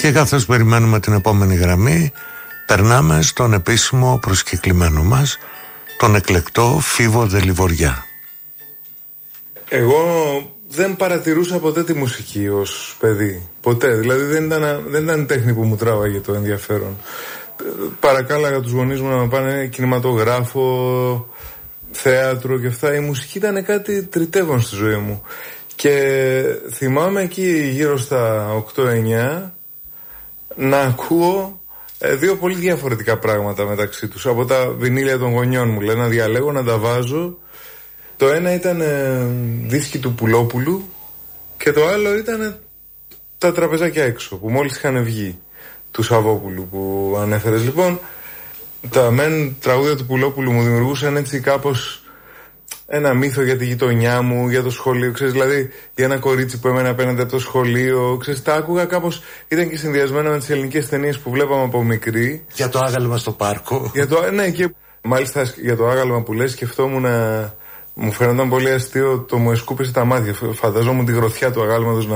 Και καθώς περιμένουμε την επόμενη γραμμή, περνάμε στον επίσημο προσκεκλημένο μας, τον εκλεκτό Φίβο Δελιβοριά. Εγώ δεν παρατηρούσα ποτέ τη μουσική ως παιδί. Ποτέ. Δηλαδή δεν ήταν η τέχνη που μου τράβαγε το ενδιαφέρον. Παρακάλαγα τους γονείς μου να με πάνε κινηματογράφο, θέατρο και αυτά. Η μουσική ήταν κάτι τριτεύον στη ζωή μου. Και θυμάμαι εκεί γύρω στα 8-9 να ακούω δύο πολύ διαφορετικά πράγματα μεταξύ τους. Από τα βινίλια των γονιών μου, λέει, να διαλέγω, να τα βάζω. Το ένα ήταν δίσκοι του Πουλόπουλου και το άλλο ήταν τα τραπεζάκια έξω που μόλις είχαν βγει, του Σαββόπουλου που ανέφερες. Λοιπόν, τα μεν τραγούδια του Πουλόπουλου μου δημιουργούσαν έτσι κάπως ένα μύθο για τη γειτονιά μου, για το σχολείο, ξέρεις, δηλαδή για ένα κορίτσι που έμενε απέναντι από το σχολείο, ξέρεις, τα άκουγα κάπως, ήταν και συνδυασμένα με τις ελληνικές ταινίες που βλέπαμε από μικρή. Για το άγαλμα στο πάρκο. Ναι, και μάλιστα για το άγαλμα που λες σκεφτόμουν μου φαίνονταν πολύ αστείο το μου εσκούπεσε τα μάτια. Φανταζόμουν τη γροθιά του αγάλματος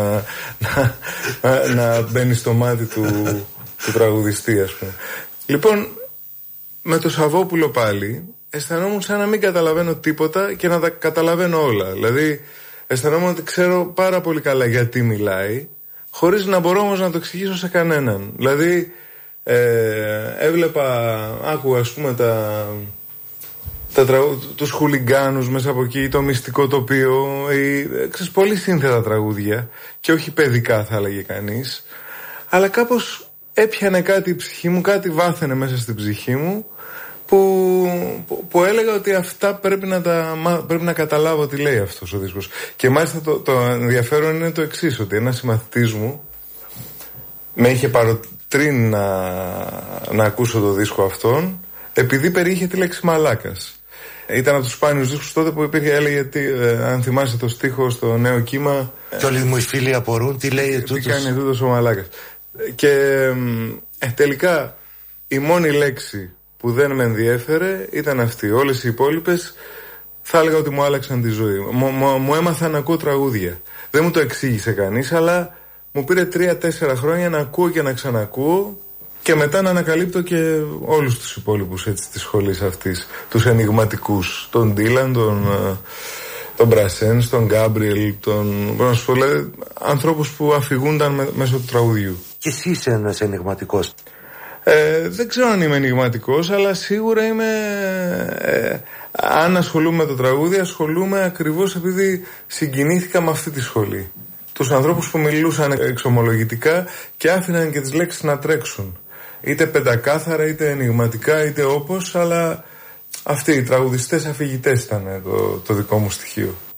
να μπαίνει στο μάτι του τραγουδιστή, ας πούμε. Λοιπόν, με το Σαββόπουλο πάλι αισθανόμουν σαν να μην καταλαβαίνω τίποτα και να τα καταλαβαίνω όλα. Δηλαδή, αισθανόμουν ότι ξέρω πάρα πολύ καλά γιατί μιλάει, χωρίς να μπορώ όμως να το εξηγήσω σε κανέναν. Δηλαδή, άκουγα, ας πούμε, τους χουλιγκάνους μέσα από εκεί, το μυστικό τοπίο, ξέρεις, πολύ σύνθετα τραγούδια και όχι παιδικά θα έλεγε κανείς, αλλά κάπως έπιανε κάτι η ψυχή μου, κάτι βάθαινε μέσα στην ψυχή μου που έλεγα ότι αυτά πρέπει να καταλάβω τι λέει αυτός ο δίσκος. Και μάλιστα το ενδιαφέρον είναι το εξής, ότι ένας συμμαθητής μου με είχε παροτρύνει να ακούσω το δίσκο αυτόν επειδή περιείχε τη λέξη μαλάκας. Ήταν από τους σπάνιους δίσκους τότε που υπήρχε, έλεγε, αν θυμάσαι το στίχο στο Νέο Κύμα. Και όλοι μου οι φίλοι απορούν τι λέει ετούτος. Τι κάνει ετούτος ο μαλάκας. Και τελικά η μόνη λέξη που δεν με ενδιέφερε ήταν αυτή. Όλες οι υπόλοιπες θα έλεγα ότι μου άλλαξαν τη ζωή. Μου έμαθα να ακούω τραγούδια. Δεν μου το εξήγησε κανείς, αλλά μου πήρε 3-4 χρόνια να ακούω και να ξανακούω. Και μετά να ανακαλύπτω και όλους τους υπόλοιπους έτσι της σχολής αυτής, τους ενιγματικούς, τον Ντίλαν, τον Μπρασένς, τον Γκάμπριελ, ανθρώπους που αφηγούνταν μέσω του τραγουδιού. Και εσύ είσαι ένας ενιγματικός. Δεν ξέρω αν είμαι ενιγματικός, αλλά σίγουρα είμαι, αν ασχολούμαι με το τραγούδι, ασχολούμαι ακριβώς επειδή συγκινήθηκα με αυτή τη σχολή. Τους ανθρώπους που μιλούσαν εξομολογητικά και άφηναν και τις λέξεις να τρέξουν. Είτε πεντακάθαρα, είτε ενιγματικά, είτε όπως, αλλά αυτοί οι τραγουδιστές αφηγητές ήταν το δικό μου στοιχείο.